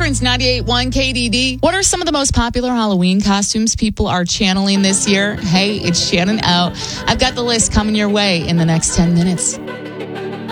Torrance, 98.1 KDD. What are some of the most popular Halloween costumes people are channeling this year? Hey, it's Shannon O. I've got the list coming your way in the next 10 minutes.